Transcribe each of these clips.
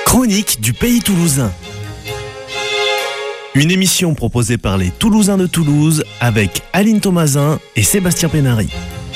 Chronique du Pays Toulousain. Une émission proposée par les Toulousains de Toulouse avec Aline Thomasin et Sébastien Pénary.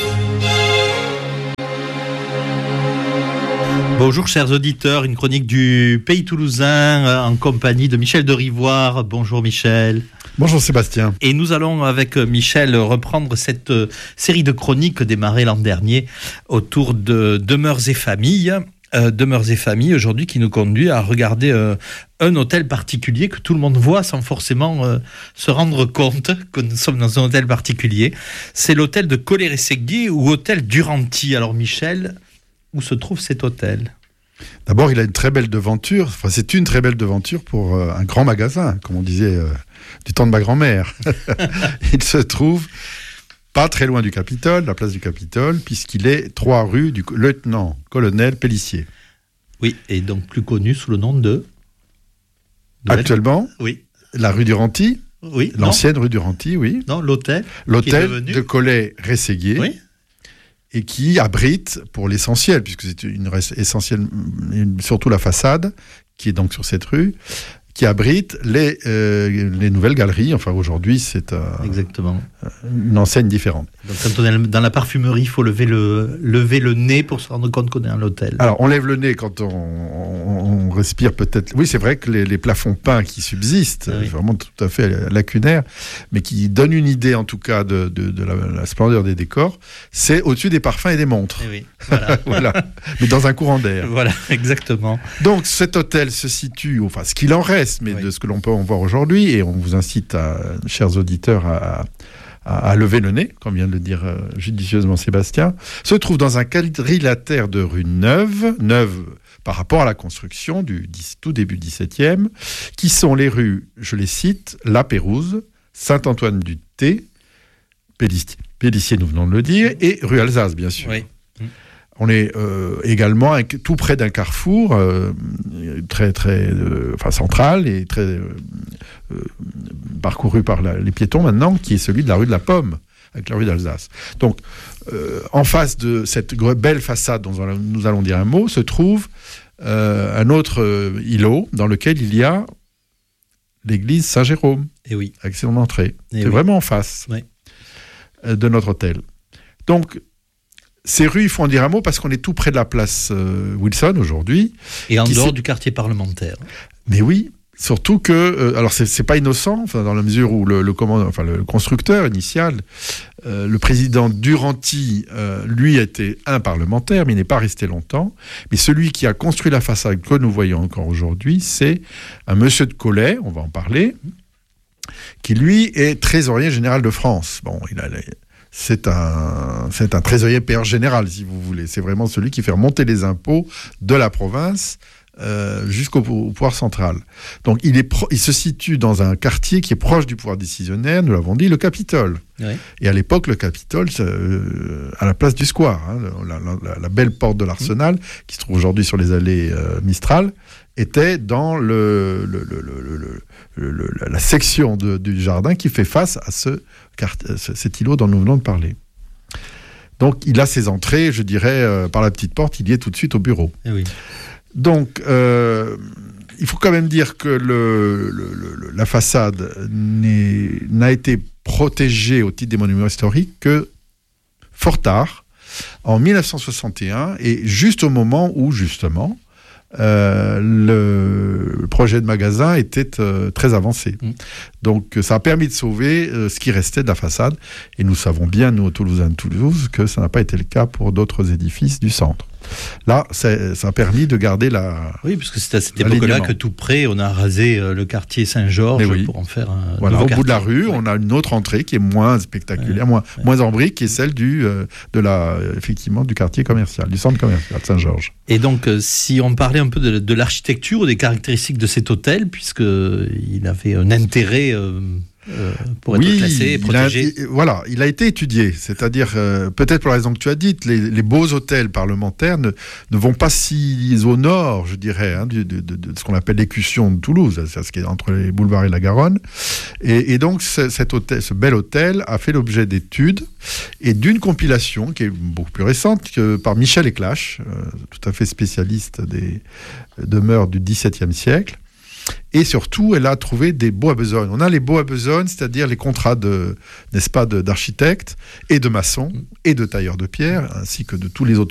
Bonjour chers auditeurs, une chronique du Pays Toulousain en compagnie de Michel de Rivoire. Bonjour Michel. Bonjour Sébastien. Et nous allons avec Michel reprendre cette série de chroniques démarrée l'an dernier autour de Demeures et Familles. Demeures et Familles aujourd'hui qui nous conduit à regarder un hôtel particulier que tout le monde voit sans forcément se rendre compte que nous sommes dans un hôtel particulier. C'est l'hôtel de Colley-Rességuier ou hôtel Duranty. Alors Michel, où se trouve cet hôtel ? D'abord, il a une très belle devanture. Enfin, c'est une très belle devanture pour un grand magasin, comme on disait du temps de ma grand-mère. Il se trouve pas très loin du Capitole, la place du Capitole, puisqu'il est 3 rue du lieutenant-colonel Pélissier. Oui, et donc plus connu sous le nom de... Actuellement, oui. La rue Duranty, oui, l'ancienne rue Duranty, oui. Non, l'hôtel de Colley-Rességuier. Oui. Et qui abrite, pour l'essentiel, puisque c'est essentielle, surtout la façade, qui est donc sur cette rue, qui abrite les nouvelles galeries. Enfin, aujourd'hui, c'est exactement une enseigne différente. Donc, quand on est dans la parfumerie, il faut lever le nez pour se rendre compte qu'on est à l'hôtel. Alors, on lève le nez quand on respire peut-être. Oui, c'est vrai que les plafonds peints qui subsistent, oui. Vraiment tout à fait lacunaires, mais qui donnent une idée, en tout cas, de la splendeur des décors, c'est au-dessus des parfums et des montres. Et oui, voilà. Voilà. Mais dans un courant d'air. Voilà, exactement. Donc, cet hôtel se situe, enfin, ce qu'il en reste, mais oui, de ce que l'on peut en voir aujourd'hui, et on vous incite, chers auditeurs, à lever le nez, comme vient de le dire judicieusement Sébastien, se trouve dans un quadrilatère de rues neuves par rapport à la construction du tout début 17e, qui sont les rues, je les cite, La Pérouse, Saint-Antoine-du-Thé, Pélissier, nous venons de le dire, et rue Alsace, bien sûr. Oui. On est également tout près d'un carrefour très central et très parcouru par les piétons maintenant, qui est celui de la rue de la Pomme, avec la rue d'Alsace. Donc, en face de cette belle façade dont nous allons dire un mot, se trouve un autre îlot dans lequel il y a l'église Saint-Jérôme, et oui, avec son entrée. C'est oui, vraiment en face, oui, de notre hôtel. Donc, ces rues, il faut en dire un mot parce qu'on est tout près de la place Wilson aujourd'hui. Et en dehors du quartier parlementaire. Mais oui, surtout que... alors, c'est pas innocent, enfin, dans la mesure où le constructeur initial, le président Duranty, lui, était un parlementaire, mais il n'est pas resté longtemps. Mais celui qui a construit la façade que nous voyons encore aujourd'hui, c'est un monsieur de Colley, on va en parler, qui, lui, est trésorier général de France. Bon, c'est un trésorier payeur général, si vous voulez. C'est vraiment celui qui fait remonter les impôts de la province jusqu'au pouvoir central. Donc, il se situe dans un quartier qui est proche du pouvoir décisionnaire, nous l'avons dit, le Capitole. Oui. Et à l'époque, le Capitole, à la place du Square, la belle porte de l'Arsenal, qui se trouve aujourd'hui sur les allées Mistral, était dans la section du jardin qui fait face à cet îlot dont nous venons de parler. Donc, il a ses entrées, je dirais, par la petite porte, il y est tout de suite au bureau. Et oui. Donc, il faut quand même dire que la façade n'a été protégée au titre des monuments historiques que fort tard, en 1961, et juste au moment où, justement, le projet de magasin était très avancé. Donc ça a permis de sauver ce qui restait de la façade, et nous savons bien, nous, Toulousains de Toulouse, que ça n'a pas été le cas pour d'autres édifices du centre. Là, ça a permis de garder la... Oui, parce que c'est à cette époque-là que tout près, on a rasé le quartier Saint-Georges pour en faire un nouveau quartier. Au bout de la rue, on a une autre entrée qui est moins spectaculaire, moins en briques, qui est celle effectivement, du quartier commercial, du centre commercial Saint-Georges. Et donc, si on parlait un peu de l'architecture ou des caractéristiques de cet hôtel, puisqu'il avait un intérêt pour être classé et protégé. Il a été étudié. C'est-à-dire, peut-être pour la raison que tu as dite, les beaux hôtels parlementaires ne vont pas si au nord, je dirais, de ce qu'on appelle l'écusson de Toulouse, c'est ce qui est entre les boulevards et la Garonne. Et donc, ce bel hôtel a fait l'objet d'études et d'une compilation qui est beaucoup plus récente par Michel Éclache, tout à fait spécialiste des demeures du XVIIe siècle. Et surtout, elle a trouvé des baux à besogne. On a les baux à besogne, c'est-à-dire les contrats d'architectes et de maçons et de tailleurs de pierre, ainsi que de tous les autres